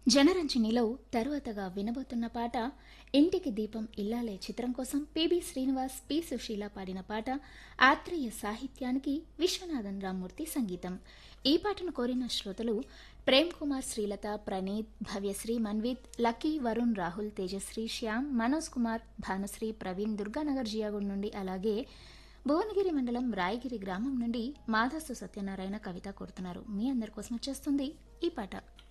జనరంజనిలో తరువాతగా వినబోతున్న పాట ఇంటికి దీపం ఇల్లాలే చిత్రం కోసం పిబి శ్రీనివాస్ పి సుశీల పాడిన పాట ఆత్రేయ సాహిత్యానికి విశ్వనాథన్ రామ్మూర్తి సంగీతం. ఈ పాటను కోరిన శ్రోతలు ప్రేమ్ కుమార్, శ్రీలత, ప్రణీత్, భవ్యశ్రీ, మన్విత్, లక్కీ, వరుణ్, రాహుల్, తేజశ్రీ, శ్యామ్, మనోజ్ కుమార్, భానుశ్రీ, ప్రవీణ్, దుర్గానగర్ జియాగూడ్ నుండి, అలాగే భువనగిరి మండలం రాయగిరి గ్రామం నుండి మాధసు సత్యనారాయణ కవిత కోరుతున్నారు. మీ అందరి కోసం వచ్చేస్తుంది ఈ పాట.